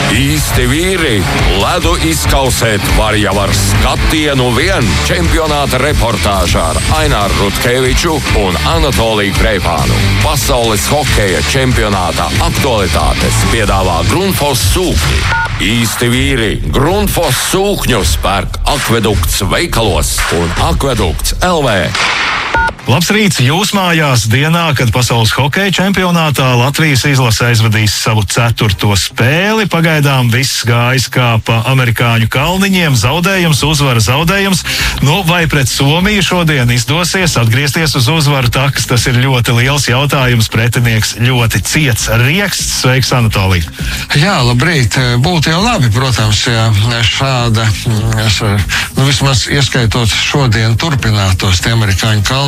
Īsti vīri ledu izkausēt var jau ar skatienu vien. Čempionāta reportāžā ar Aināru Rutkeviču un Anatoliju Kreipānu. Pasaules hokeja čempionāta aktualitātes piedāvā Grundfos sūkņi. Īsti vīri Grundfos sūkņus pērk Akvedukts veikalos un Akvedukts LV. Labs rīts jūs mājās dienā, kad pasaules hokeja čempionātā Latvijas izlase aizvadīs savu 4. spēli. Pagaidām viss gājis kā pa amerikāņu kalniņiem. Zaudējums, uzvara, zaudējums. Vai pret Somiju šodien izdosies atgriezties uz uzvaru takas? Tas ir ļoti liels jautājums. Pretinieks ļoti ciets. Rieksts, sveiks, Anatolija. Jā, labrīt. Būtu jau labi, protams, ja šāda, vismaz ieskaitot šodien turpinātos tie amerikāņu kalni.